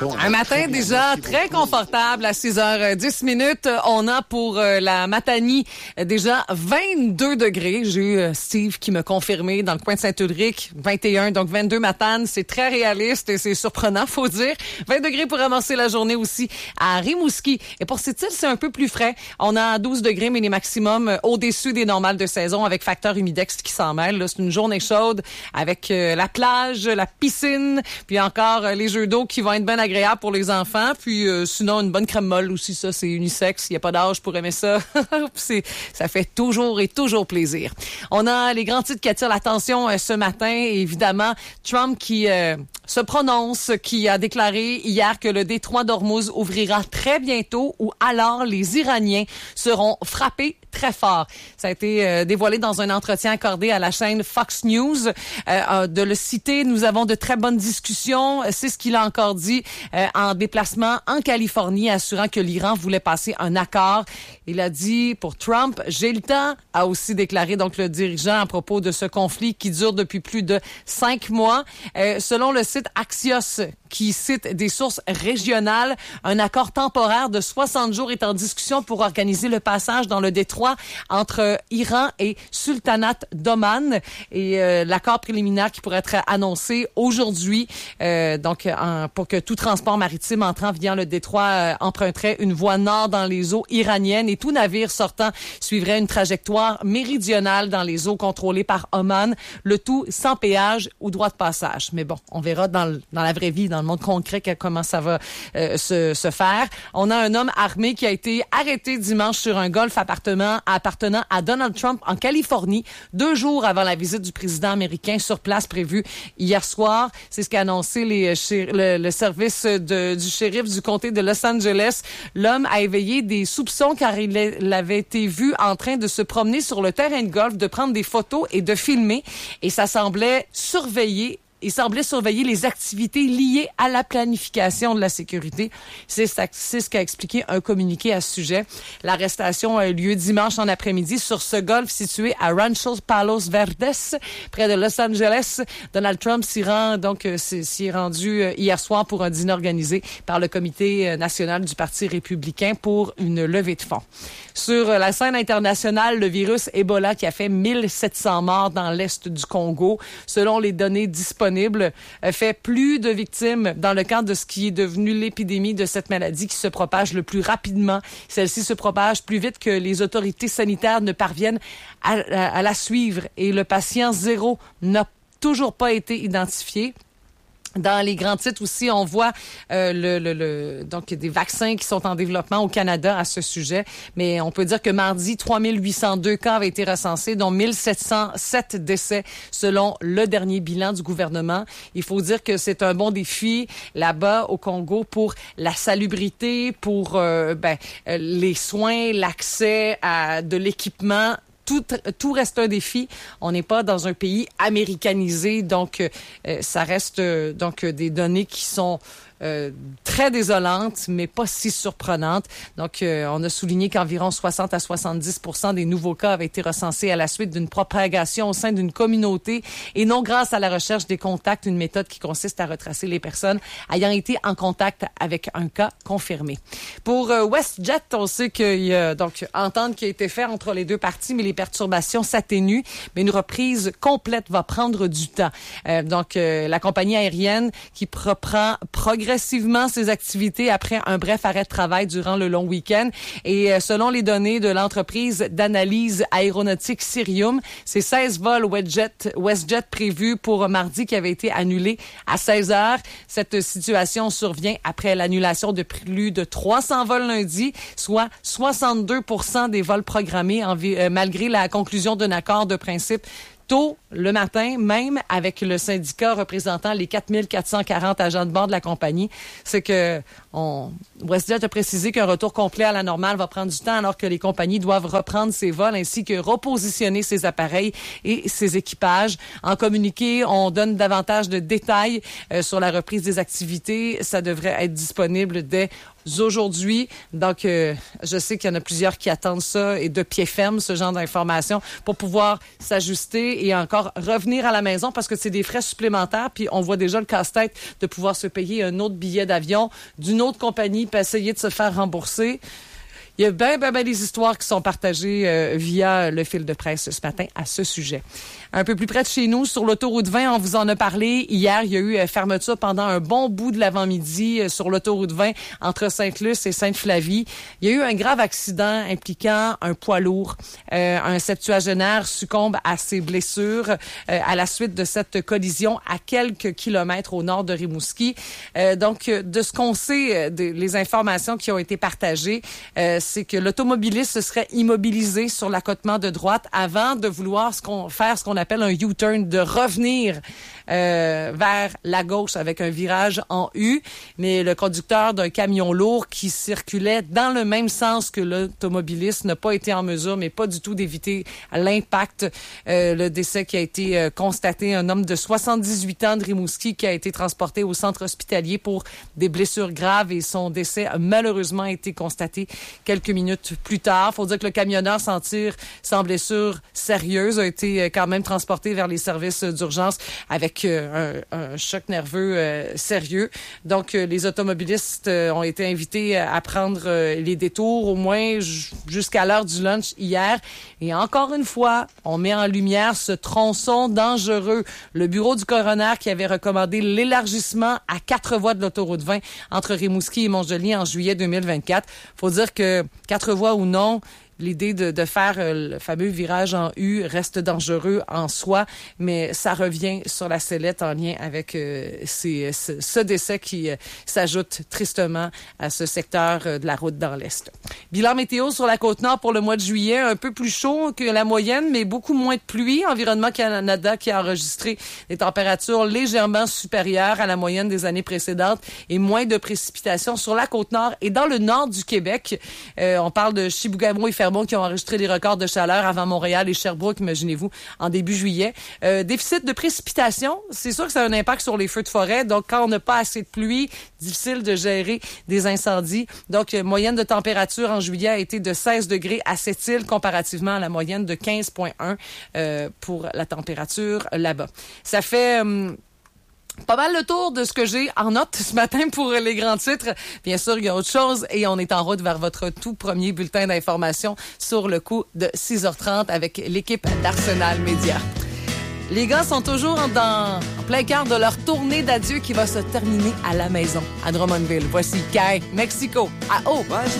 Un matin déjà très confortable à 6h10. On a pour la Matanie déjà 22 degrés. J'ai eu Steve qui m'a confirmé dans le coin de Saint-Ulrich, 21, donc 22 Matane. C'est très réaliste et c'est surprenant, faut dire. 20 degrés pour avancer la journée aussi à Rimouski. Et pour cette île, c'est un peu plus frais. On a 12 degrés, mais les maximums au-dessus des normales de saison avec facteur humidex qui s'en mêle. Là, c'est une journée chaude avec la plage, la piscine, puis encore les jeux d'eau qui vont être bien agréables pour les enfants. Puis sinon, une bonne crème molle aussi, ça, c'est unisexe. Il n'y a pas d'âge pour aimer ça. Ça fait toujours et toujours plaisir. On a les grands titres qui attirent l'attention ce matin. Évidemment, Trump qui se prononce, qui a déclaré hier que le détroit d'Ormuz ouvrira très bientôt ou alors les Iraniens seront frappés très fort. Ça a été dévoilé dans un entretien accordé à la chaîne Fox News. De le citer, nous avons de très bonnes discussions. C'est ce qu'il a encore dit en déplacement en Californie, assurant que l'Iran voulait passer un accord. Il a dit, pour Trump, j'ai le temps, a aussi déclaré donc le dirigeant à propos de ce conflit qui dure depuis plus de 5 mois. Selon le site Axios, qui cite des sources régionales, un accord temporaire de 60 jours est en discussion pour organiser le passage dans le détroit entre Iran et Sultanat d'Oman. Et l'accord préliminaire qui pourrait être annoncé aujourd'hui, pour que tout transport maritime entrant via le détroit emprunterait une voie nord dans les eaux iraniennes et tout navire sortant suivrait une trajectoire méridionale dans les eaux contrôlées par Oman, le tout sans péage ou droit de passage. Mais bon, on verra dans la vraie vie, dans le monde concret, comment ça va se faire. On a un homme armé qui a été arrêté dimanche sur un golf appartenant à Donald Trump en Californie, 2 jours avant la visite du président américain sur place prévue hier soir. C'est ce qu'a annoncé le service du shérif du comté de Los Angeles. L'homme a éveillé des soupçons car il avait été vu en train de se promener sur le terrain de golf, de prendre des photos et de filmer. Et ça semblait surveiller les activités liées à la planification de la sécurité. C'est ce qu'a expliqué un communiqué à ce sujet. L'arrestation a eu lieu dimanche en après-midi sur ce golf situé à Rancho Palos Verdes, près de Los Angeles. Donald Trump s'y est rendu hier soir pour un dîner organisé par le comité national du Parti républicain pour une levée de fonds. Sur la scène internationale, le virus Ebola qui a fait 1700 morts dans l'est du Congo, selon les données disponibles, fait plus de victimes dans le cadre de ce qui est devenu l'épidémie de cette maladie qui se propage le plus rapidement. Celle-ci se propage plus vite que les autorités sanitaires ne parviennent à la suivre et le patient 0 n'a toujours pas été identifié. Dans les grands titres aussi, on voit donc des vaccins qui sont en développement au Canada à ce sujet. Mais on peut dire que mardi, 3802 cas avaient été recensés, dont 1707 décès selon le dernier bilan du gouvernement. Il faut dire que c'est un bon défi là-bas au Congo pour la salubrité, pour les soins, l'accès à de l'équipement. Tout reste un défi. On n'est pas dans un pays américanisé, donc ça reste donc des données qui sont très désolantes, mais pas si surprenantes. Donc, on a souligné qu'environ 60 à 70% des nouveaux cas avaient été recensés à la suite d'une propagation au sein d'une communauté et non grâce à la recherche des contacts, une méthode qui consiste à retracer les personnes ayant été en contact avec un cas confirmé. Pour WestJet, on sait qu'il y a donc entente qui a été faite entre les deux parties, mais les perturbations s'atténuent, mais une reprise complète va prendre du temps. La compagnie aérienne qui reprend progressivement ses activités après un bref arrêt de travail durant le long week-end. Et selon les données de l'entreprise d'analyse aéronautique Cirium, c'est 16 vols WestJet prévus pour mardi qui avaient été annulés à 16 heures. Cette situation survient après l'annulation de plus de 300 vols lundi, soit 62% des vols programmés malgré la conclusion d'un accord de principe tôt le matin, même avec le syndicat représentant les 4440 agents de bord de la compagnie. C'est que WestJet a précisé qu'un retour complet à la normale va prendre du temps alors que les compagnies doivent reprendre ses vols ainsi que repositionner ses appareils et ses équipages. En communiqué, on donne davantage de détails sur la reprise des activités. Ça devrait être disponible dès aujourd'hui. Donc, je sais qu'il y en a plusieurs qui attendent ça et de pied ferme, ce genre d'informations, pour pouvoir s'ajuster et encore revenir à la maison parce que c'est des frais supplémentaires. Puis, on voit déjà le casse-tête de pouvoir se payer un autre billet d'avion d'une autre compagnie puis essayer de se faire rembourser. Il y a bien des histoires qui sont partagées via le fil de presse ce matin à ce sujet. Un peu plus près de chez nous, sur l'autoroute 20, on vous en a parlé. Hier, il y a eu fermeture pendant un bon bout de l'avant-midi sur l'autoroute 20 entre Sainte-Luce et Sainte-Flavie. Il y a eu un grave accident impliquant un poids lourd. Un septuagénaire succombe à ses blessures à la suite de cette collision à quelques kilomètres au nord de Rimouski. Donc, de ce qu'on sait, les informations qui ont été partagées, c'est que l'automobiliste se serait immobilisé sur l'accotement de droite avant de vouloir faire ce qu'on appelle un U-turn, de revenir vers la gauche avec un virage en U. Mais le conducteur d'un camion lourd qui circulait dans le même sens que l'automobiliste n'a pas été en mesure, mais pas du tout, d'éviter l'impact. Le décès qui a été constaté, un homme de 78 ans de Rimouski qui a été transporté au centre hospitalier pour des blessures graves et son décès a malheureusement été constaté quelques minutes plus tard. Faut dire que le camionneur sans blessure sérieuse a été quand même transporté vers les services d'urgence avec un choc nerveux sérieux. Donc, les automobilistes ont été invités à prendre les détours au moins jusqu'à l'heure du lunch hier. Et encore une fois, on met en lumière ce tronçon dangereux. Le bureau du coroner qui avait recommandé l'élargissement à 4 voies de l'autoroute 20 entre Rimouski et Montjoly en juillet 2024. Faut dire que 4 voies ou non, l'idée de faire le fameux virage en U reste dangereux en soi, mais ça revient sur la sellette en lien avec ce décès qui s'ajoute tristement à ce secteur de la route dans l'Est. Bilan météo sur la Côte-Nord pour le mois de juillet, un peu plus chaud que la moyenne, mais beaucoup moins de pluie. Environnement Canada qui a enregistré des températures légèrement supérieures à la moyenne des années précédentes et moins de précipitations sur la Côte-Nord et dans le nord du Québec. On parle de Chibougamau et Fermont qui ont enregistré des records de chaleur avant Montréal et Sherbrooke, imaginez-vous, en début juillet. Déficit de précipitation, c'est sûr que ça a un impact sur les feux de forêt. Donc, quand on n'a pas assez de pluie, difficile de gérer des incendies. Donc, moyenne de température en juillet a été de 16 degrés à Sept-Îles, comparativement à la moyenne de 15,1 pour la température là-bas. Ça fait pas mal le tour de ce que j'ai en note ce matin pour les grands titres. Bien sûr, il y a autre chose et on est en route vers votre tout premier bulletin d'information sur le coup de 6h30 avec l'équipe d'Arsenal Média. Les gars sont toujours en plein quart de leur tournée d'adieu qui va se terminer à la maison, à Drummondville. Voici Kai, Mexico, à eau.